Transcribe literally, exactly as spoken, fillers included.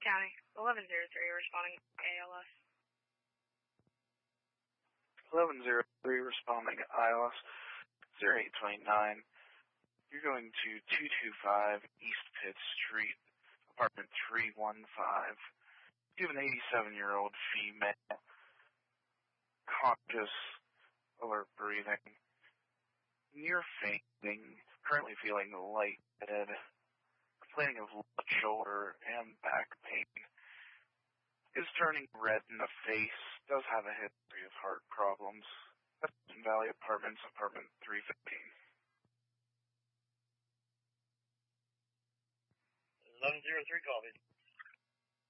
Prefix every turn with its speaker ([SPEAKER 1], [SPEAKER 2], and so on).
[SPEAKER 1] County, eleven zero three, responding A L S.
[SPEAKER 2] eleven zero three, responding I L S, zero eight two nine. You're going to two two five East Pitt Street, apartment three one five. You have an eighty-seven-year-old female, conscious, alert breathing, near fainting, currently feeling lightheaded, complaining of left shoulder and back pain, is turning red in the face, does have a history of heart problems. Hudson Valley Apartments, apartment three fifteen.
[SPEAKER 3] eleven zero three, copy.